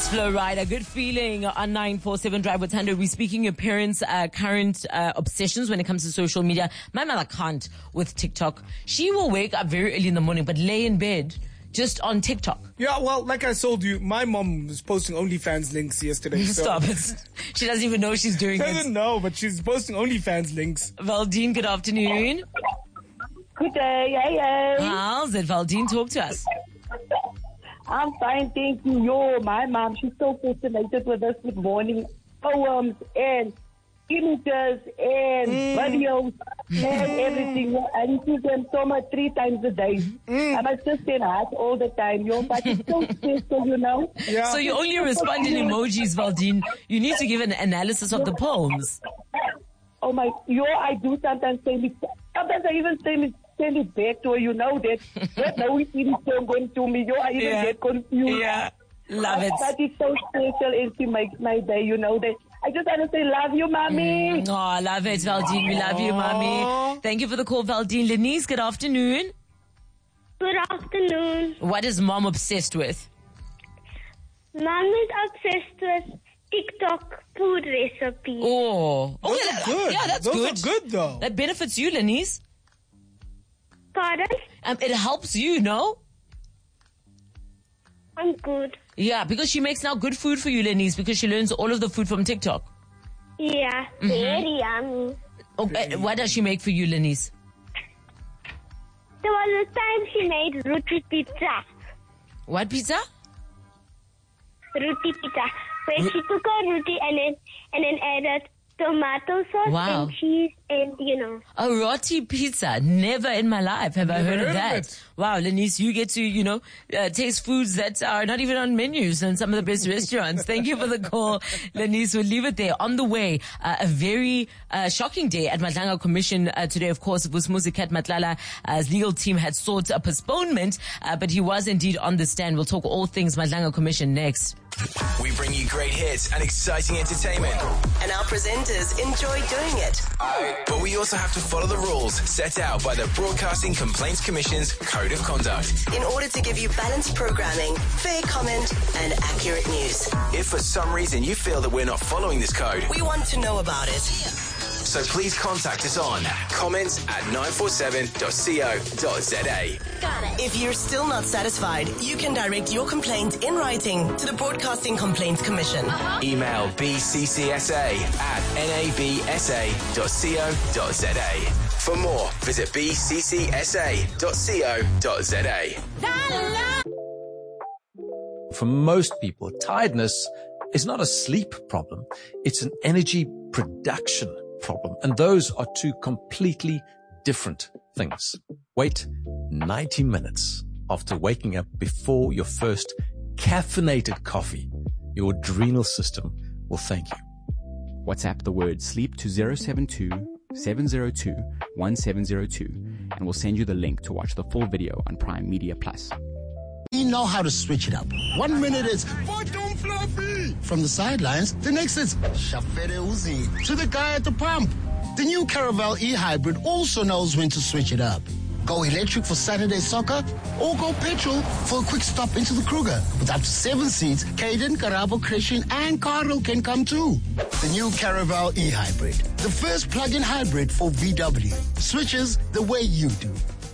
It's Flo Rida. Good feeling on 947 Drive with Thando. We're speaking your parents' current obsessions when it comes to social media. My mother can't with TikTok. She will wake up very early in the morning but lay in bed just on TikTok. Yeah, well, like I told you, my mom was posting OnlyFans links yesterday. Stop it. She doesn't even know she's doing it. She doesn't know, but she's posting OnlyFans links. Valdine, good afternoon. Good day, hey. How's it, Valdine? Talk to us. I'm fine, thank you. My mom, she's so fascinated with us with morning poems and images and videos and everything. I see them so much 3 times a day. I must just say that all the time, but it's so special, Yeah. So you only respond in emojis, Valdine. You need to give an analysis of the poems. Oh my, I do sometimes send it. Sometimes I even send it back to her, that now it's even so going to me, I even get confused. Yeah, love it. But it's so special and she makes my day, that I just want to say, love you, mommy. Oh, I love it, Valdine. We love you, mommy. Thank you for the call, Valdine. Lenise, good afternoon. Good afternoon. What is mom obsessed with? Mom is obsessed with TikTok food recipes. Oh, Good. Yeah, that's Those good. are good, though. That benefits you, Lenise. Pardon? It helps you, no? I'm good. Yeah, because she makes now good food for you, Lenise, because she learns all of the food from TikTok. Yeah, very yummy. Oh, what does she make for you, Lenise? There was a time she made roti pizza. What pizza? Roti pizza. Where she took a roti and then added tomato sauce and cheese and, A roti pizza. Never in my life have I heard of that. Wow, Lenise, you get to, taste foods that are not even on menus in some of the best restaurants. Thank you for the call, Lenise. We'll leave it there. On the way, a very shocking day at Madlanga Commission today. Of course, Vusmuzi Kat Matlala's legal team had sought a postponement, but he was indeed on the stand. We'll talk all things Madlanga Commission next. We bring you great hits and exciting entertainment. And our presenters enjoy doing it. But we also have to follow the rules set out by the Broadcasting Complaints Commission's Code of Conduct. In order to give you balanced programming, fair comment, and accurate news. If for some reason you feel that we're not following this code, We want to know about it. so please contact us on comments@947.co.za. If you're still not satisfied, you can direct your complaint in writing to the Broadcasting Complaints Commission. Email bccsa@nabsa.co.za. For more, visit bccsa.co.za. For most people, tiredness is not a sleep problem. It's an energy production problem. And those are two completely different things. Wait 90 minutes after waking up before your first caffeinated coffee. Your adrenal system will thank you. WhatsApp the word sleep to 072-702-1702 and we'll send you the link to watch the full video on Prime Media Plus. We know how to switch it up. 1 minute it's Bottom Fluffy from the sidelines. The next it's Shafere Uzi to the guy at the pump. The new Caravel e-hybrid also knows when to switch it up. Go electric for Saturday soccer or go petrol for a quick stop into the Kruger. With up to 7 seats, Caden, Karabo, Christian and Carl can come too. The new Caravel e-hybrid. The first plug-in hybrid for VW. Switches the way you do.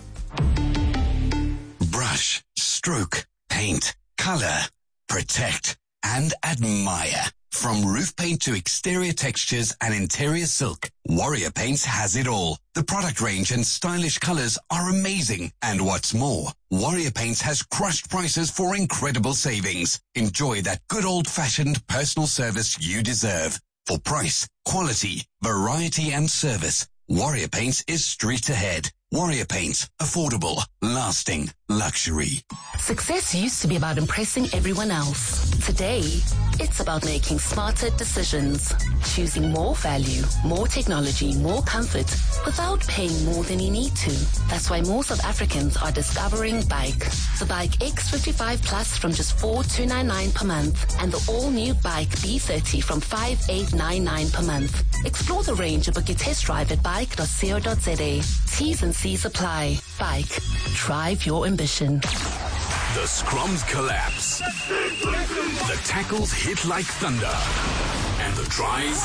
Brush, stroke, paint, color, protect, and admire. From roof paint to exterior textures and interior silk, Warrior Paints has it all. The product range and stylish colors are amazing. And what's more, Warrior Paints has crushed prices for incredible savings. Enjoy that good old-fashioned personal service you deserve. For price, quality, variety, and service, Warrior Paints is street ahead. Warrior Paints, affordable, lasting, luxury. Success used to be about impressing everyone else. Today, it's about making smarter decisions. Choosing more value, more technology, more comfort, without paying more than you need to. That's why more South Africans are discovering Bike. The Bike X55 Plus from just 4,299 per month, and the all-new Bike B30 from 5,899 per month. Explore the range and book your test drive at bike.co.za. T's and C's apply. Bike. Drive your ambition. The scrums collapse. The tackles hit like thunder. And the tries,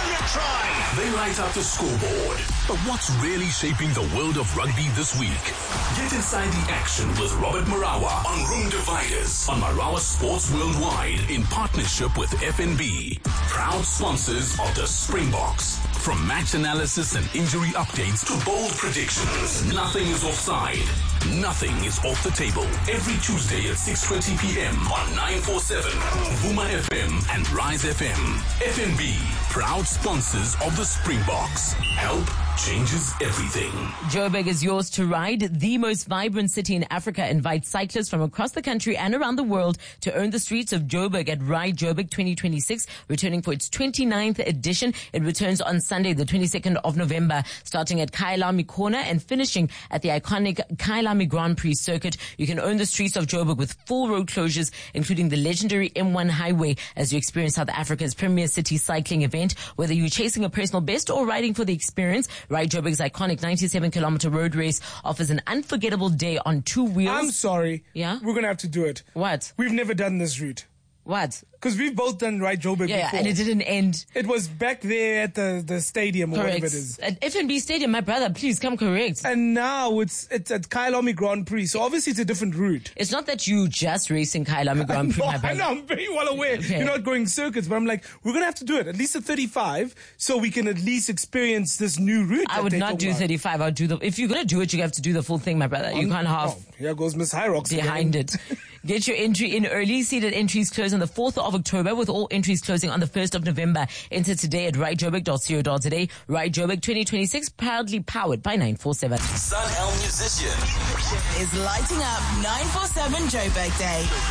they light up the scoreboard. But what's really shaping the world of rugby this week? Get inside the action with Robert Marawa on Room Dividers on Marawa Sports Worldwide in partnership with FNB. Proud sponsors of the Springboks. From match analysis and injury updates to bold predictions, nothing is offside. Nothing is off the table. Every Tuesday at 6:20 p.m. on 947, Vuma FM and Rise FM. FNB, proud sponsors of the Springboks. Help changes everything. Joburg is yours to ride. The most vibrant city in Africa invites cyclists from across the country and around the world to own the streets of Joburg at Ride Joburg 2026, returning for its 29th edition. It returns on Sunday, the 22nd of November, starting at Kyalami Corner and finishing at the iconic Kyalami Grand Prix circuit. You can own the streets of Joburg with full road closures, including the legendary M1 highway, as you experience South Africa's premier city cycling event. Whether you're chasing a personal best or riding for the experience, Ride Joburg's iconic 97-kilometer road race offers an unforgettable day on two wheels. I'm sorry. Yeah? We're going to have to do it. What? We've never done this route. What? Because we've both done Ride Joburg yeah, before. And it didn't end. It was back there at the stadium or Correct. whatever it is. At FNB Stadium, my brother, please come correct. And now it's at Kyalami Grand Prix. So obviously it's a different route. It's not that you just racing Kyalami Grand Prix, my brother. I know, I'm very well aware. Okay. You're not going circuits, but I'm like, we're going to have to do it. At least at 35, so we can at least experience this new route. I would not do 35. I would do if you're going to do it, you have to do the full thing, my brother. You can't half. Oh, here goes Miss Hyrox behind it. Get your entry in early. Seated entries close on the 4th of October, with all entries closing on the 1st of November. Enter today at ridejoburg.co.za. Ride Joburg 2026, proudly powered by 947. Sun El Musician is lighting up 947 Joburg Day.